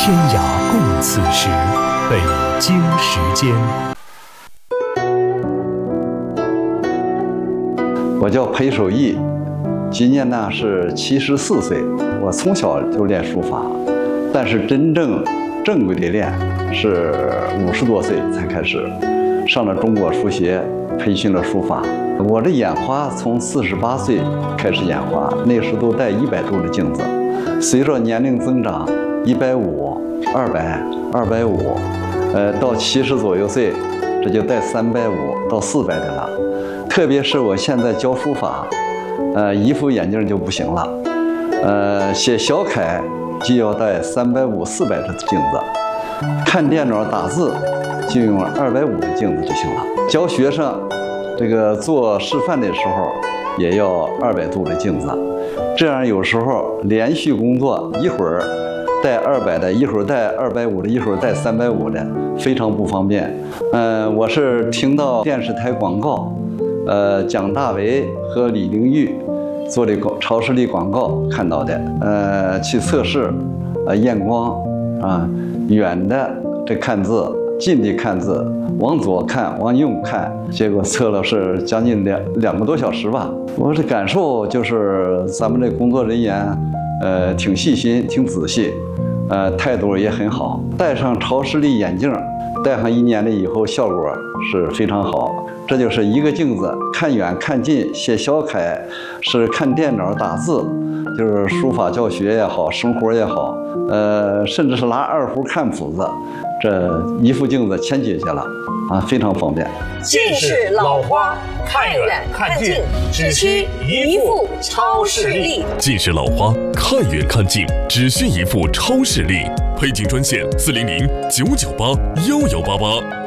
天涯共此时，北京时间。 我叫裴守义，今年呢是74岁。我从小就练书法，但是真正规的练是50多岁才开始，上了中国书协，培训了书法。我的眼花从48岁开始眼花，那时都戴100度的镜子，随着年龄增长，150、200、250，到70左右岁，这就戴350到400的了。特别是我现在教书法，一副眼镜就不行了，写小楷就要戴350、400的镜子，看电脑打字就用250的镜子就行了。教学生这个做示范的时候也要200度的镜子，这样有时候连续工作，一会儿带200的，一会儿带250的，一会儿带350的，非常不方便。我是听到电视台广告，蒋大为和李玲玉做的超视力广告看到的，去测试，验光啊，远的这看字，近的看字，往左看，往右看，结果测了是将近2个多小时吧。我的感受就是咱们这工作人员，挺细心，挺仔细，态度也很好。戴上超视力眼镜，戴上1年了以后，效果是非常好。这就是一个镜子，看远看近，写小楷是看电脑打字，就是书法教学也好，生活也好，甚至是拿2胡看谱子，这一副镜子全解决了啊，非常方便。 近视老花，看远看近，只需一副超视力。 近视老花，看远看近，只需一副超视力。配镜专线400-998-1188。